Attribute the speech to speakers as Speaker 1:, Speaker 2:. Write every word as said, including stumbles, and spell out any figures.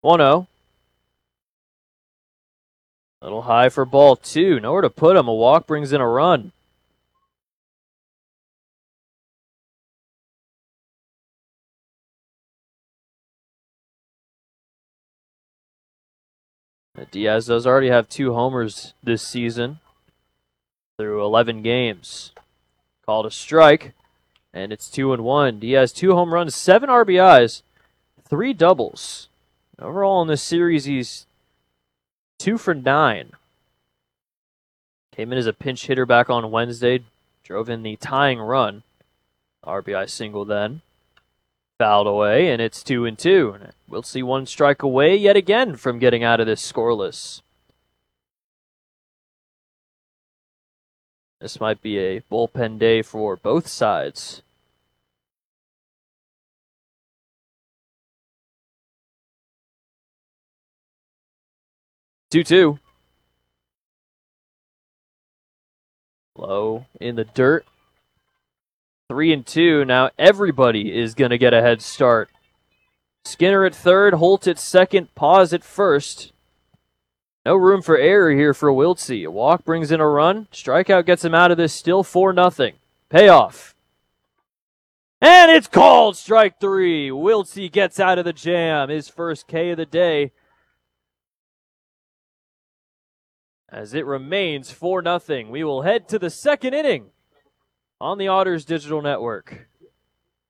Speaker 1: one oh. A little high for ball two. Nowhere to put him. A walk brings in a run. Diaz does already have two homers this season through eleven games. Called a strike, and it's two and one. Diaz, two home runs, seven R B Is, three doubles. Overall in this series, he's two for nine. Came in as a pinch hitter back on Wednesday, drove in the tying run. R B I single then. Fouled away, and it's two and two. We'll see one strike away yet again from getting out of this scoreless. This might be a bullpen day for both sides. two two. Low in the dirt. Three and two. Now everybody is going to get a head start. Skinner at third, Holt at second, Paz at first. No room for error here for Wiltse. A walk brings in a run. Strikeout gets him out of this still four nothing. Payoff. And it's called strike three. Wiltse gets out of the jam. His first K of the day. As it remains four nothing. We will head to the second inning on the Otters Digital Network.